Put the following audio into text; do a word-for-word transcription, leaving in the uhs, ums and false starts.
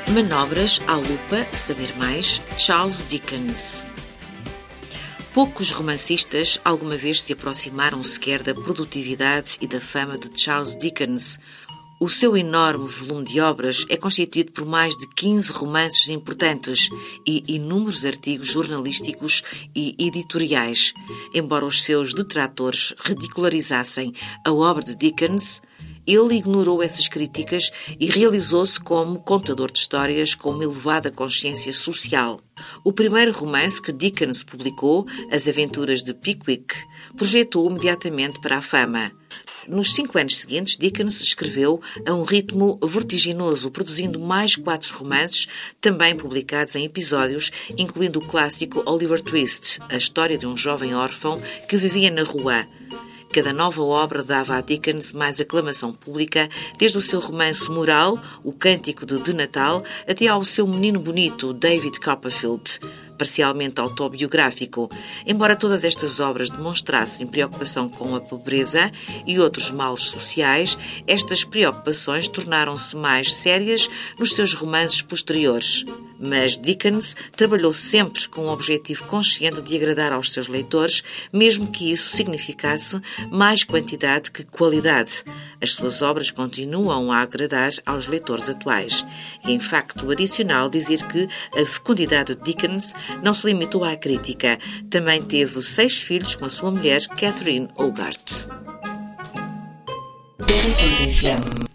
Manobras à lupa, saber mais, Charles Dickens. Poucos romancistas alguma vez se aproximaram sequer da produtividade e da fama de Charles Dickens. O seu enorme volume de obras é constituído por mais de quinze romances importantes e inúmeros artigos jornalísticos e editoriais. Embora os seus detratores ridicularizassem a obra de Dickens, ele ignorou essas críticas e realizou-se como contador de histórias com uma elevada consciência social. O primeiro romance que Dickens publicou, As Aventuras de Pickwick, projetou-o imediatamente para a fama. Nos cinco anos seguintes, Dickens escreveu a um ritmo vertiginoso, produzindo mais quatro romances, também publicados em episódios, incluindo o clássico Oliver Twist, a história de um jovem órfão que vivia na rua. Cada nova obra dava a Dickens mais aclamação pública, desde o seu romance moral, O Cântico de, de Natal, até ao seu menino bonito, David Copperfield, parcialmente autobiográfico. Embora todas estas obras demonstrassem preocupação com a pobreza e outros males sociais, estas preocupações tornaram-se mais sérias nos seus romances posteriores. Mas Dickens trabalhou sempre com o objetivo consciente de agradar aos seus leitores, mesmo que isso significasse mais quantidade que qualidade. As suas obras continuam a agradar aos leitores atuais. E, em facto adicional, dizer que a fecundidade de Dickens não se limitou à crítica. Também teve seis filhos com a sua mulher, Catherine Hogarth.